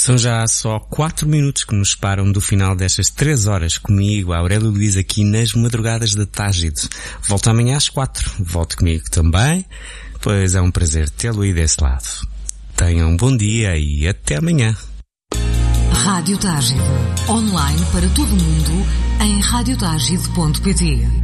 São já só 4 minutos que nos separam do final destas 3 horas comigo, Aurélio Luís, aqui nas madrugadas da Tágido. Volto amanhã às 4. Volte comigo também, pois é um prazer tê-lo aí desse lado. Tenham um bom dia e até amanhã. Rádio Tágido. Online para todo o mundo em radiotágido.pt.